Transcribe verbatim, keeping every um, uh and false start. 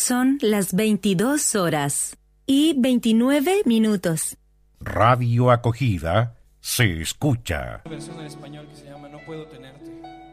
Son las veintidós horas y veintinueve minutos. Radio Acogida se escucha. Una versión en español que se llama No puedo tenerte.